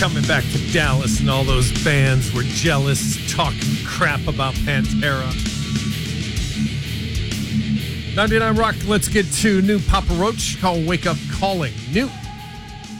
coming back to Dallas, and all those bands were jealous, talking crap about Pantera. 99 Rock, let's get to new Papa Roach called Wake Up Calling. New